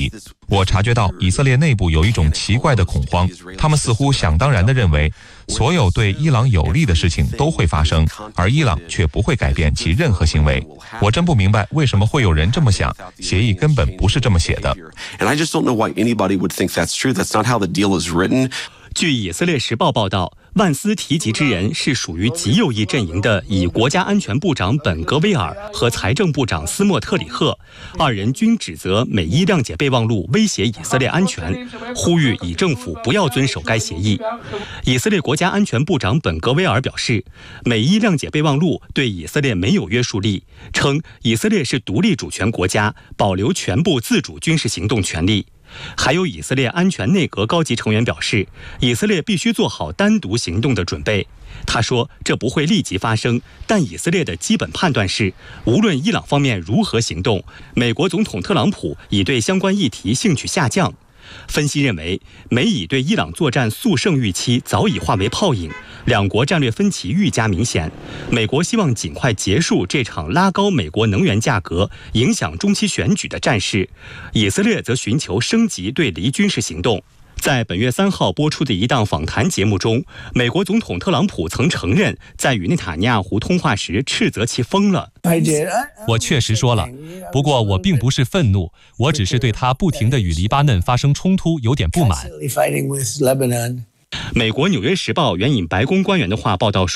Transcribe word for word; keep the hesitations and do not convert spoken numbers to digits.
力。我察觉到以色列内部有一种奇怪的恐慌，他们似乎想当然地认为所有对伊朗有利的事情都会发生，而伊朗却不会改变其任何行为。我真不明白为什么会有人这么想，协议根本不是这么写的。 据以色列时报报道，万斯提及之人是属于极右翼阵营的以国家安全部长本格威尔和财政部长斯莫特里赫，二人均指责美伊谅解备忘录威胁以色列安全，呼吁以政府不要遵守该协议。以色列国家安全部长本格威尔表示，美伊谅解备忘录对以色列没有约束力，称以色列是独立主权国家，保留全部自主军事行动权利。还有以色列安全内阁高级成员表示，以色列必须做好单独行动的准备。他说，这不会立即发生，但以色列的基本判断是，无论伊朗方面如何行动，美国总统特朗普已对相关议题兴趣下降。分析认为，美以对伊朗作战速胜预期早已化为泡影，两国战略分歧愈加明显。美国希望尽快结束这场拉高美国能源价格、影响中期选举的战事，以色列则寻求升级对离军事行动。在本月三号播出的一档访谈节目中，美国总统特朗普曾承认，在与内塔尼亚胡通话时斥责其疯了。 我确实说了，不过我并不是愤怒，我只是对他不停地与黎巴嫩发生冲突有点不满。 美国《纽约时报》援引白宫官员的话报道说，